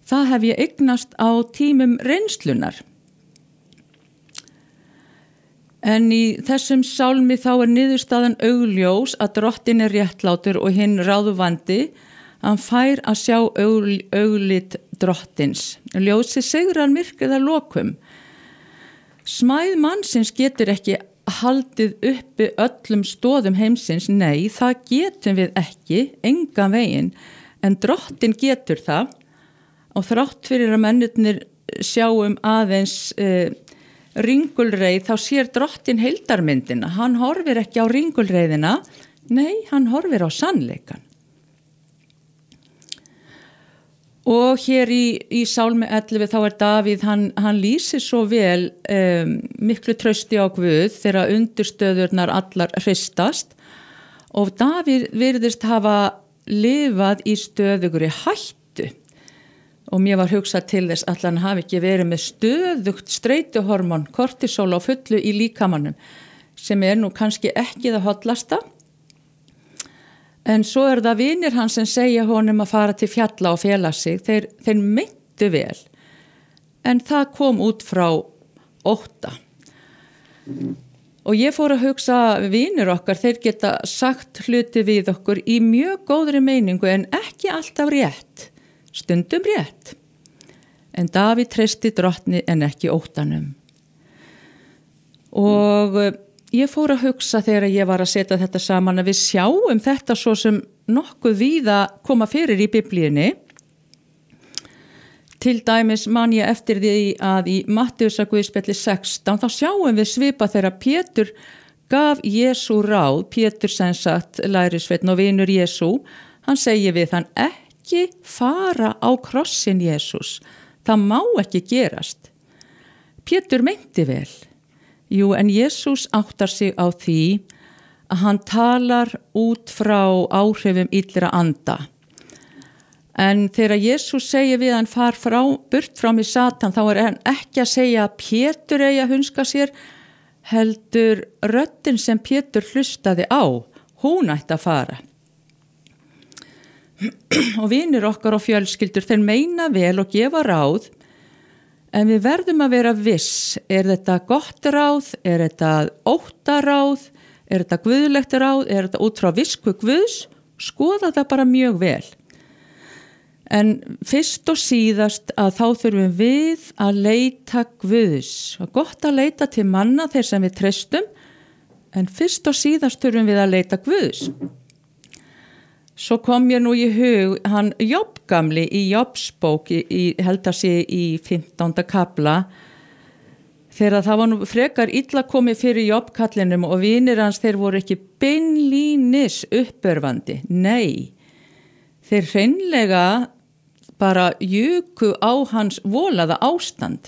Það hef ég eignast á tímum reynslunar. En í þessum sálmi þá niðurstaðan augljós að drottin réttlátur og hinn ráðvandi. Hann fær að sjá auglit drottins. Ljósið sigrar myrkrið að lokum. Smæð mannsins getur ekki haldið uppi öllum stoðum heimsins. Nei, það getum við ekki, engan veginn. En drottin getur það. Og þrátt fyrir að mennirnir sjáum aðeins ringulreið, þá sér drottin heildarmyndina. Hann horfir ekki á ringulreiðina, nei, hann horfir á sannleikan. Og hér í Sálmi 11 þá Davíð, hann lýsir svo vel miklu trausti á Guð þegar undirstöðurnar allar hristast og Davíð virðist hafa lifað í stöðugri hættu. Og mér var hugsað til þess að hann hafi ekki verið með stöðugt streituhormón, kortisol á fullu í líkamanum, sem nú kannski ekki það hollasta. En svo það vinir hans sem segja honum að fara til fjalla og fela sig. Þeir meintu vel, en það kom út frá ótta. Og ég fór að hugsa, vinir okkar, þeir geta sagt hluti við okkur í mjög góðri meiningu en ekki alltaf rétt. Stundum rétt. En Davíð treysti drottni en ekki óttanum. Og ég fór að hugsa þegar ég var að setja þetta saman að við sjáum þetta svo sem nokkuð víða koma fyrir í Biblíunni. Til dæmis man ég eftir því að í Matteusarguðspjalli 16 þá sjáum við svipa þegar Pétur gaf Jesú ráð, Pétur sem sagt lærisveinn og vinur Jesú, hann segir við hann ekki fara á krossin Jesús, það má ekki gerast. Pétur meinti vel. Jú, en Jesús áttar sig á því að hann talar út frá áhrifum illra anda. En þegar Jesús segir við hann burt frá mig Satan, þá hann ekki að segja að Pétur eigi að hunska sér, heldur röddin sem Pétur hlustaði á, hún ætti að fara. Og vinir okkar og fjölskyldur, þeir meina vel og gefa ráð, en við verðum að vera viss, þetta gott ráð, þetta óttaráð, þetta guðlegt ráð, þetta út frá visku Guðs, skoða það bara mjög vel. En fyrst og síðast að þá þurfum við að leita Guðs. Og gott að leita til manna þeir sem við treystum, en fyrst og síðast þurfum við að leita Guðs. Svo kom ég nú í hug, hann Jobb gamli í Jobbsbók, held að sé í 15. kapla, þegar það var nú frekar illa komið fyrir Jobb-kallinum og vinir hans, þeir voru ekki beinlínis uppörvandi. Nei, þeir hreinlega bara juku á hans volaða ástand.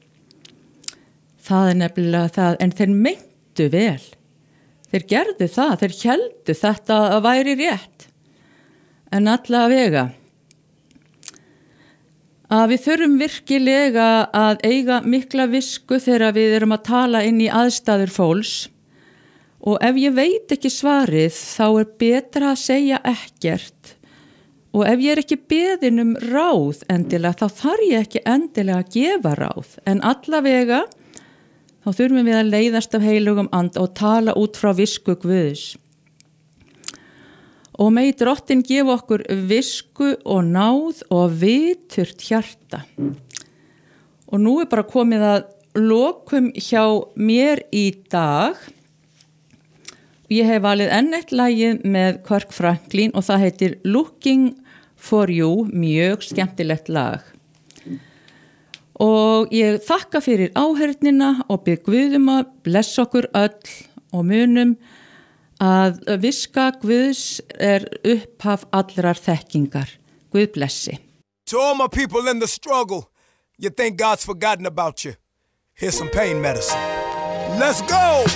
Það nefnilega það, en þeir meintu vel. Þeir gerðu það, þeir héldu þetta að væri rétt. En allavega, að við þurfum virkilega að eiga mikla visku þegar við erum að tala inn í aðstæður fólks og ef ég veit ekki svarið þá betra að segja ekkert og ef ég ekki beðin ráð endilega þá þarf ég ekki endilega að gefa ráð en allavega þá þurfum við að leiðast af heilugum anda og tala út frá visku Guðs. Og megi drottin gefa okkur visku og náð og viturt hjarta. Og nú bara komið að lokum hjá mér í dag. Ég hef valið enn eitt lagið með Kirk Franklin og það heitir Looking for You, mjög skemmtilegt lag. Og ég þakka fyrir áheyrnina og bið Guð að blessa okkur öll og munum að viska Guðs upphaf allrar þekkingar. Guð blessi. To all my people in the struggle, you think God's forgotten about you. Here's some pain medicine. Let's go!